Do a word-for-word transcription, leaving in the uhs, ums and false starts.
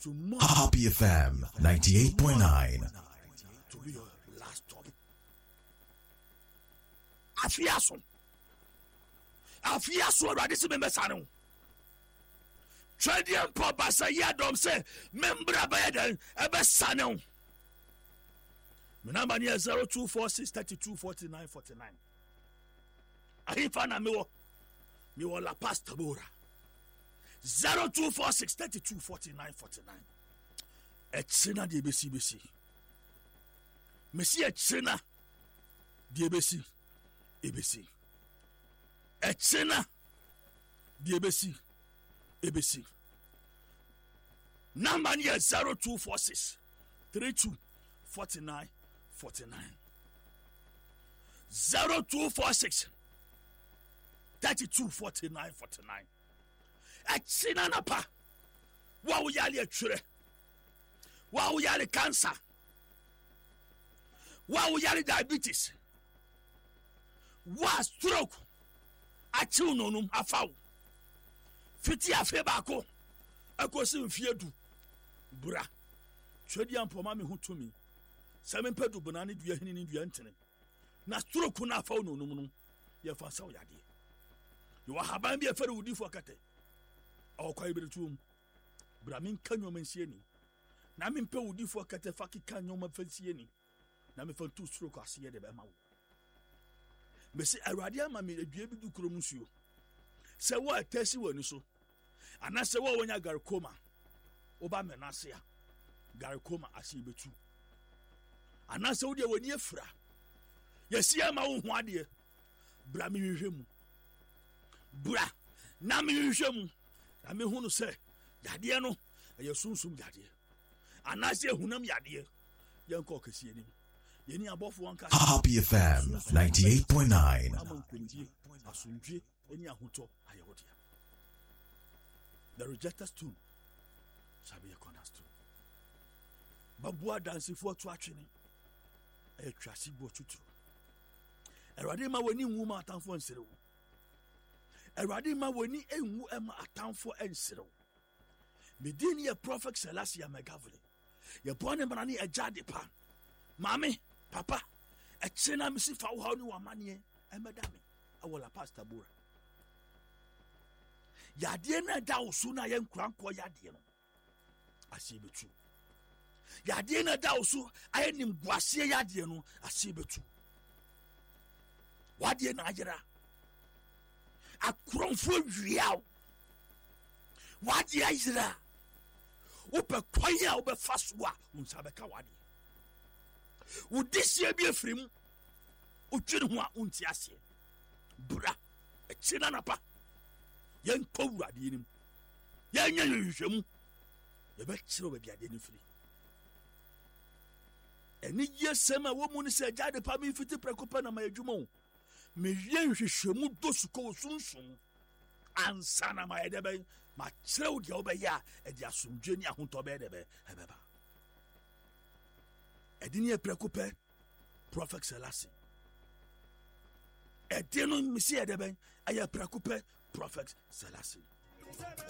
Happy F M ninety-eight point nine. To be your last stop. Afiaso. Afiaso radisi membesano. Trading pop say yadom say membra bayadan ebesano. My number is zero two four six three two four nine four nine. Ahifana miwo miwo La Paz Tabora. zero two four six three two four nine four nine. Etsena de besi besi. Mesi etsena de besi ebesi. Etsena de besi ebesi. Number is zero two four six three two four nine four nine. zero two four six three two four nine four nine. Etsena napa. Wa wo yale atwere. Wa wo yale cancer. Wa wo yale diabetes. Wa stroke. Achiw nonum afaw. Fiti afe baako. Akosi mfiedu. Bra. Twedi ampoma me hutumi. Same pedu banani dua hini ni dua ntene. Na stroke na afaw nonum no. Ye fa saw yade. Yo haban bi afere wudi fo kate. Awakwa iberetum. Bra min kanyo mensie ni. Na min pe wudi fo kate faki kanyo mafansie ni. Na me fan tu stroke asiye de be ma wo. Me se awade ama me adua bi du krom nsuo. Se wo atasi wani so. Ana se wo wonya garcoma. Oba menase ya. Garcoma asiye betu. Ana se wo de wani afura. Yesi ama wo ho ade. Bra me hwehwe mu. Bra na me hwehwe mu. Na me hunu se yade no eye sunsum yade. Ana se hunam yade. Yanko kesi enim. Yeni abofo wanka Happy F M ninety-eight point nine. Asunje eni ahoto ayewodia. The rejected stone shall be a cornerstone. Babua dance for to atwene. E twasi bo tutu. Erade ma wani nwu ma atamfo nserewo. Erade ma wani enwu ema atamfo enserewo. Medini ye prophet Selassie Megavule. Ye born manani ejade pa. Mami, papa, etsena misi fa wo ni wa manie emedame awo La Paz Tabora. Yade na da osu na ye nkranko yade no. Asi betu. Yade na da osu aye nimguase yade no asi betu. Wade na ajira. Akronfo wiaw. Wade ajira. Ope kwanya obe faswa unsabeka wade. Udisi ebi efrim utwiri ho a unti ase bra echina napa yen kowura de nim yen nya hwehwem ye be kire obi ade ni firi eni yesema wo mu ni se jade pa mi fiti prekopa na ma adwuma o me yen hwehwemu dosuko sunsun ansa na ma ede be ma kire o de obe ya e de asomdwe ni ahonto be de be ebeba Edini e prekope prophet Selassie. Edino misi edeben aye prekope prophet Selassie.